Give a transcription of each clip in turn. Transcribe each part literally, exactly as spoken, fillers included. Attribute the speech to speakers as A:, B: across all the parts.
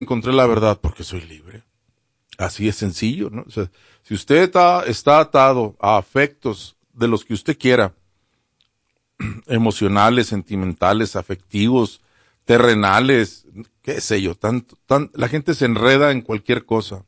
A: encontré la verdad porque soy libre. Así es sencillo, ¿no? O sea, si usted está, está atado a afectos de los que usted quiera, emocionales, sentimentales, afectivos, terrenales, qué sé yo, tanto, tan, la gente se enreda en cualquier cosa.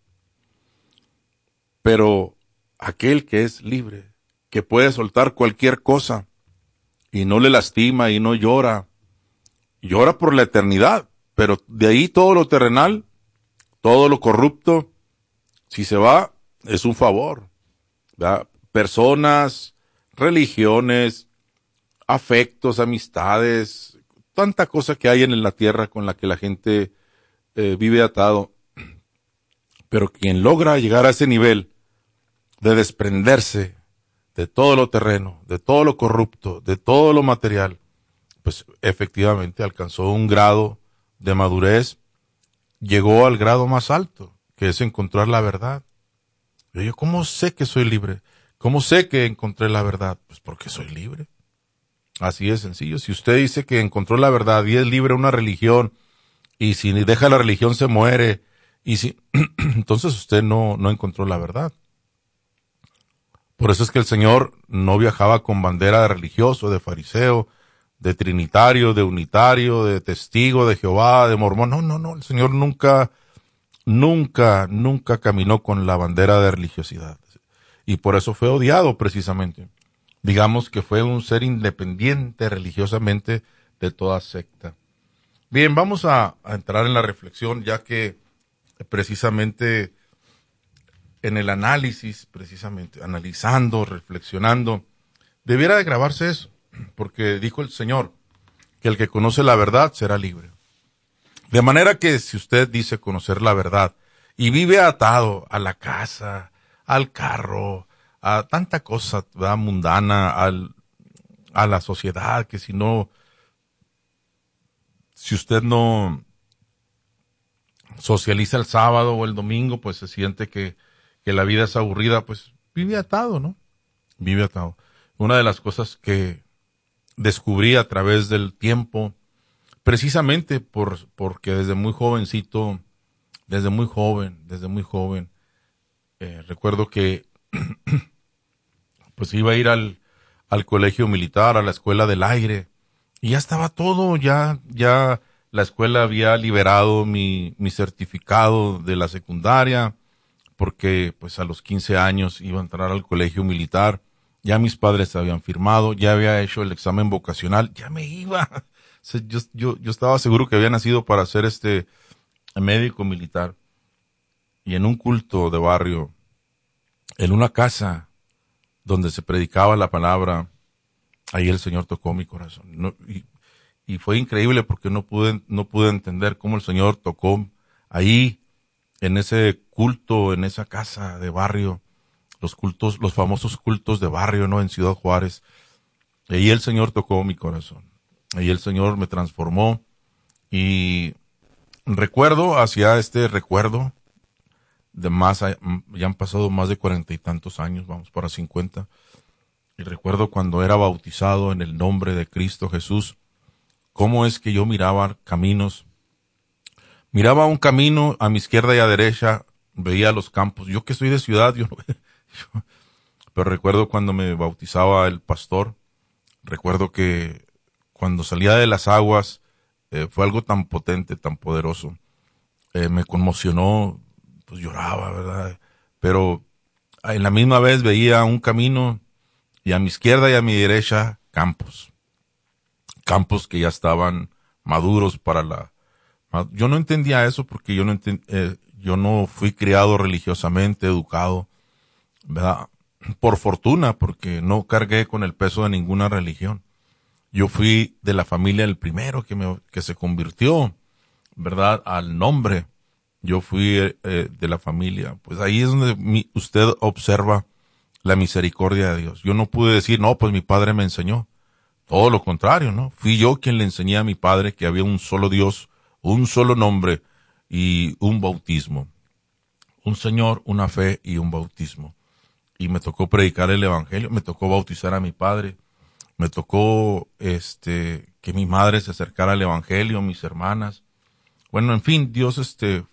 A: Pero aquel que es libre, que puede soltar cualquier cosa y no le lastima y no llora, llora por la eternidad, pero de ahí todo lo terrenal, todo lo corrupto, si se va, es un favor, ¿verdad? Personas, religiones, afectos, amistades, tanta cosa que hay en la tierra con la que la gente eh, vive atado. Pero quien logra llegar a ese nivel de desprenderse de todo lo terreno, de todo lo corrupto, de todo lo material, pues efectivamente alcanzó un grado de madurez, llegó al grado más alto, que es encontrar la verdad. Y yo, ¿cómo sé que soy libre? ¿Cómo sé que encontré la verdad? Pues porque soy libre. Así de sencillo. Si usted dice que encontró la verdad y es libre una religión, y si deja la religión se muere, y si entonces usted no, no encontró la verdad. Por eso es que el Señor no viajaba con bandera de religioso, de fariseo, de trinitario, de unitario, de testigo, de Jehová, de mormón. No, no, no. El Señor nunca, nunca, nunca caminó con la bandera de religiosidad. Y por eso fue odiado precisamente. Digamos que fue un ser independiente religiosamente de toda secta. Bien, vamos a, a entrar en la reflexión, ya que precisamente en el análisis, precisamente, analizando, reflexionando, debiera de grabarse eso, porque dijo el Señor que el que conoce la verdad será libre. De manera que si usted dice conocer la verdad y vive atado a la casa, al carro, a tanta cosa, ¿verdad?, mundana, al, a la sociedad, que si no, si usted no socializa el sábado o el domingo, pues se siente que, que la vida es aburrida, pues vive atado, ¿no? Vive atado. Una de las cosas que descubrí a través del tiempo, precisamente por, porque desde muy jovencito, desde muy joven, desde muy joven, eh, recuerdo que pues iba a ir al, al colegio militar, a la escuela del aire, y ya estaba todo, ya, ya la escuela había liberado mi, mi certificado de la secundaria, porque pues a los quince años iba a entrar al colegio militar, ya mis padres habían firmado, ya había hecho el examen vocacional, ya me iba. O sea, yo, yo, yo estaba seguro que había nacido para ser este médico militar. Y en un culto de barrio, en una casa donde se predicaba la palabra, ahí el Señor tocó mi corazón. No, y, y fue increíble porque no pude, no pude entender cómo el Señor tocó ahí, en ese culto, en esa casa de barrio, los cultos, los famosos cultos de barrio, ¿no?, en Ciudad Juárez. Y ahí el Señor tocó mi corazón. Ahí el Señor me transformó. Y recuerdo, hacia este recuerdo, de más, ya han pasado más de cuarenta y tantos años, vamos para cincuenta. Y recuerdo cuando era bautizado en el nombre de Cristo Jesús, cómo es que yo miraba caminos. Miraba un camino a mi izquierda y a derecha, veía los campos. Yo que soy de ciudad, yo no yo, pero recuerdo cuando me bautizaba el pastor, recuerdo que cuando salía de las aguas, eh, fue algo tan potente, tan poderoso. Eh, me conmocionó, pues lloraba, ¿verdad? Pero en la misma vez veía un camino y a mi izquierda y a mi derecha campos. Campos que ya estaban maduros para la... Yo no entendía eso porque yo no, enten, eh, yo no fui criado religiosamente, educado, ¿verdad? Por fortuna, porque no cargué con el peso de ninguna religión. Yo fui de la familia el primero que me, que se convirtió, ¿verdad?, al nombre. Yo fui eh, de la familia. Pues ahí es donde mi, usted observa la misericordia de Dios. Yo no pude decir, no, pues mi padre me enseñó. Todo lo contrario, ¿no? Fui yo quien le enseñé a mi padre que había un solo Dios, un solo nombre y un bautismo. Un Señor, una fe y un bautismo. Y me tocó predicar el evangelio, me tocó bautizar a mi padre, me tocó este que mi madre se acercara al evangelio, mis hermanas. Bueno, en fin, Dios este